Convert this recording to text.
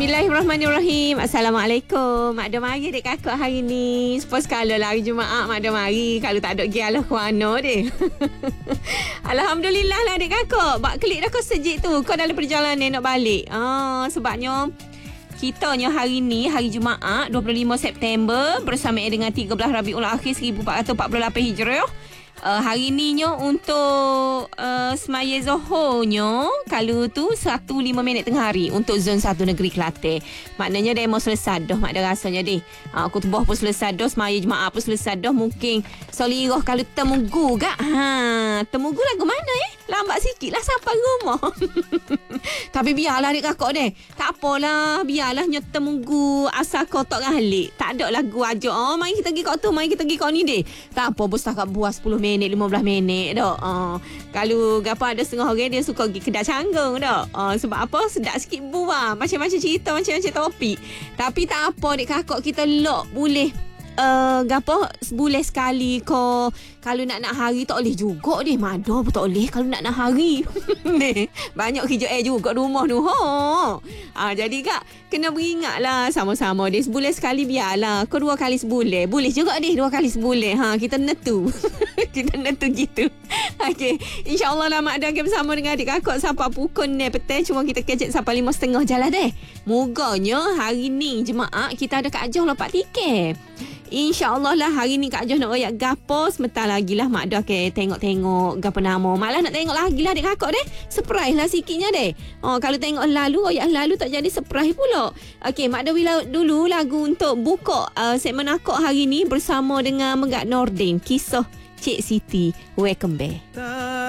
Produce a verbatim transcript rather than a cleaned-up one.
Bismillahirrahmanirrahim. Assalamualaikum. Mak dah mari dek kakak hari ni. Supaya sekala lah hari Jumaat mak dah mari. Kalau tak ada pergi alah kuano deh. Alhamdulillah lah dek kakak. Bak klik dah kau sejik tu. Kau dalam perjalanan nak balik. Ah, sebabnya kitanya hari ni hari Jumaat dua puluh lima September bersamaan dengan tiga belas Rabiul Akhir seribu empat ratus empat puluh lapan Hijrah. Uh, hari ni nyo untuk uh, semaya Zohornya kalau tu satu lima minit tengah hari untuk zon satu negeri Kelantan. Maknanya demo selesai dah mak dah rasanya deh. Uh, aku tubuh pun selesai dah, semaya Jumaat pun selesai dah. Mungkin soliroh kalau temugu gak. Ha, temugu lagu mana eh? Lambat sikit lah sampai rumah. Tapi biarlah dek kakak deh. Tak apalah, biarlah nyo temugu asal kau tak galik. Tak ada lagu aja. Oh, mari kita pergi kat tu, mari kita pergi kat ni deh. Tak apa, bos tak buat sepuluh minit, lima belas minit dah. Uh, kalau gapa ada setengah orang dia suka pergi kedai canggung dah. Uh, sebab apa? Sedap sikit buah. Macam-macam cerita, macam-macam topik. Tapi tak apa dek kakak, kita lock boleh. Uh, gapo sebulan sekali ko. Kalau nak nak hari tak boleh juga deh. Mada pun tak boleh kalau nak nak hari. Banyak kerja eh juga rumah tu. Ha. Ah, jadi kak kena beringatlah sama-sama deh. Sebulan sekali biarlah. Kau dua kali sebulan. Boleh juga deh dua kali sebulan. Ha, kita netu. Kita netu gitu. Okey. InsyaAllah lah mak dan bersama dengan adik kakak sampai pukul ni petang. Cuma kita kecek sampai lima setengah jalan deh. Moganya hari ni Jumaat kita ada Kak Joh lompat tiket. InsyaAllah lah hari ni Kak Joh nak royak gapo. Sebentar lagi lah mak dah ke tengok-tengok gapo nama. Malah nak tengok lagi lah dek kakak deh. Surprise lah sikitnya deh. Oh, kalau tengok lalu, royak lalu tak jadi surprise pula. Okey, mak dah bila dulu lagu untuk buka uh, segmen akak hari ni bersama dengan Megat Nordin. Kisah Cik Siti. Welcome back.